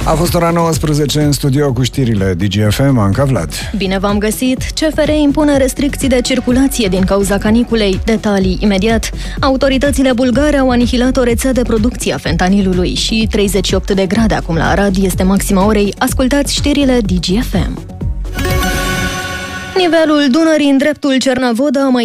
A fost ora 19 în studio cu știrile DGFM, Anca Vlad. Bine v-am găsit! CFR impune restricții de circulație din cauza caniculei. Detalii imediat. Autoritățile bulgare au anihilat o rețea de producție a fentanilului și 38 de grade acum la Arad este maxima orei. Ascultați știrile DGFM. Nivelul Dunării în dreptul Cernavodă a mai